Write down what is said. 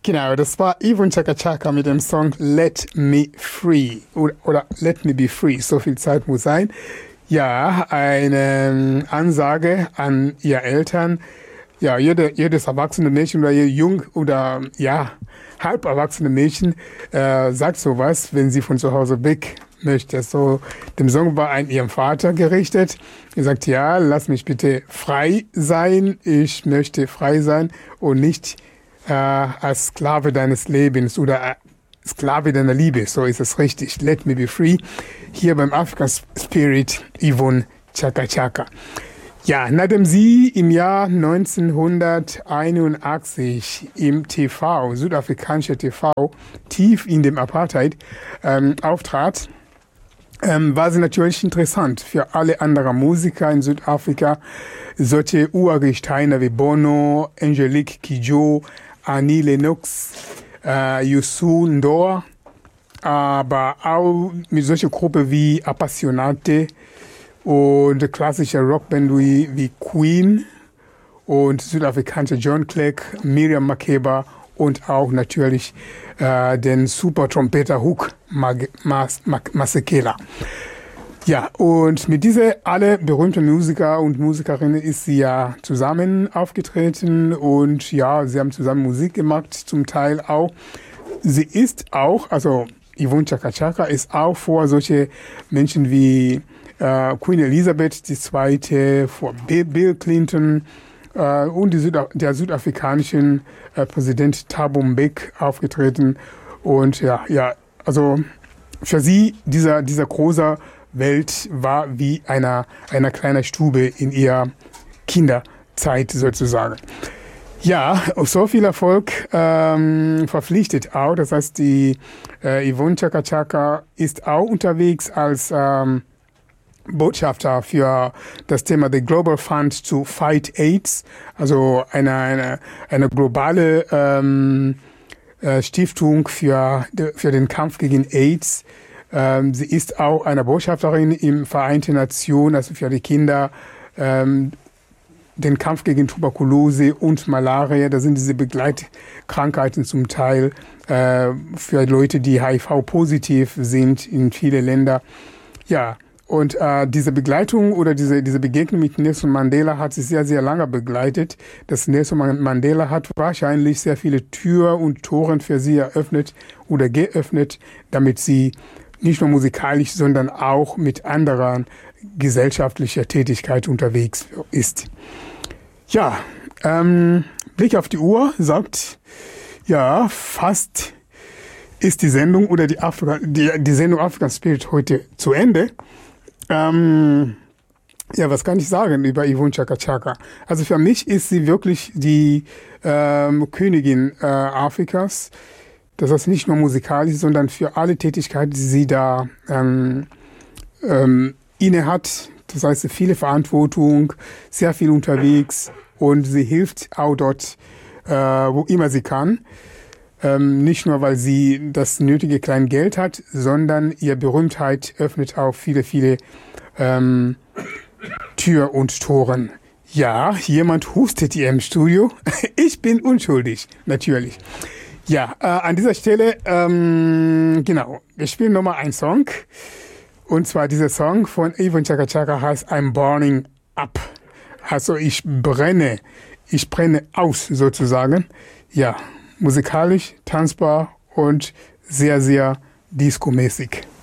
Genau, das war Yvonne Chaka Chaka mit dem Song Let Me Free oder Let Me Be Free, so viel Zeit muss sein. Ja, eine Ansage an ihr Eltern. Ja, jedes erwachsene Mädchen oder jung oder ja, halb erwachsene Mädchen sagt sowas, wenn sie von zu Hause weg möchte. So, dem Song war an ihrem Vater gerichtet. Er sagt, ja, lass mich bitte frei sein. Ich möchte frei sein und nicht als Sklave deines Lebens oder Sklave deiner Liebe. So ist es richtig. Let me be free. Hier beim African Spirit Yvonne Chaka Chaka. Ja, nachdem sie im Jahr 1981 im TV, südafrikanischer TV, tief in dem Apartheid auftrat, war sie natürlich interessant für alle anderen Musiker in Südafrika. Solche Urgesteine wie Bono, Angelique Kidjo, Annie Lennox, Youssou N'Dour, aber auch mit solchen Gruppen wie Appassionate und klassische Rockband wie Queen und südafrikanische John Clegg, Miriam Makeba und auch natürlich den Super-Trompeter Hook Masekela. Ja, und mit diese alle berühmten Musiker und Musikerinnen ist sie ja zusammen aufgetreten und ja, sie haben zusammen Musik gemacht, zum Teil auch. Sie ist auch, also Yvonne Chaka Chaka ist auch vor solche Menschen wie Queen Elizabeth II., vor Bill Clinton und der südafrikanischen Präsident Thabo Mbeki aufgetreten. Und ja, also für sie dieser große Welt war wie einer kleinen Stube in ihrer Kinderzeit sozusagen. Ja, so viel Erfolg verpflichtet auch. Das heißt, die Yvonne Chaka Chaka ist auch unterwegs als Botschafter für das Thema The Global Fund to Fight AIDS, also eine globale Stiftung für den Kampf gegen AIDS. Sie ist auch eine Botschafterin im Vereinten Nationen, also für die Kinder, den Kampf gegen Tuberkulose und Malaria. Das sind diese Begleitkrankheiten zum Teil für Leute, die HIV-positiv sind in vielen Ländern. Ja, und diese Begleitung oder diese Begegnung mit Nelson Mandela hat sie sehr, sehr lange begleitet. Das Nelson Mandela hat wahrscheinlich sehr viele Türen und Toren für sie eröffnet oder geöffnet, damit sie nicht nur musikalisch, sondern auch mit anderen gesellschaftlicher Tätigkeit unterwegs ist. Ja, Blick auf die Uhr sagt, ja, fast ist die Sendung oder die Sendung African Spirit heute zu Ende. Ja, was kann ich sagen über Yvonne Chaka Chaka? Also für mich ist sie wirklich die Königin Afrikas. Das heißt nicht nur musikalisch, sondern für alle Tätigkeiten, die sie da inne hat. Das heißt, viele Verantwortung, sehr viel unterwegs und sie hilft auch dort, wo immer sie kann. Nicht nur, weil sie das nötige Kleingeld hat, sondern ihre Berühmtheit öffnet auch viele Tür und Toren. Ja, jemand hustet hier im Studio. Ich bin unschuldig, natürlich. Ja, an dieser Stelle, genau, wir spielen nochmal einen Song. Und zwar dieser Song von Yvonne Chaka Chaka heißt I'm Burning Up. Also ich brenne aus sozusagen. Ja, musikalisch, tanzbar und sehr, sehr disco-mäßig.